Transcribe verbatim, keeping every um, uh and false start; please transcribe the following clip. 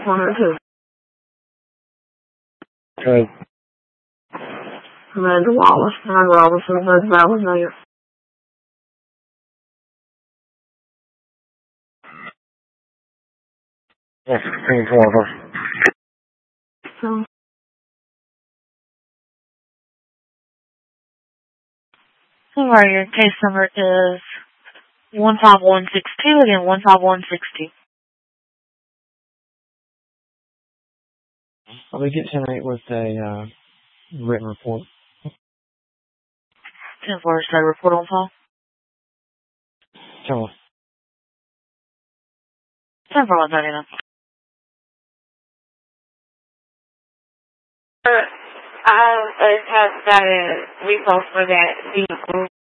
one oh two. Good. Amanda Wallace, nine Robinson, Red Valley Mayor. Yes, sixteen twelve. So, Alright, your case number is one five one six two, again, one five one six two. I'll be getting tonight with a uh, written report. ten four, say report on file. Tell us. ten four, one thirty-nine. I have got a repo for that vehicle.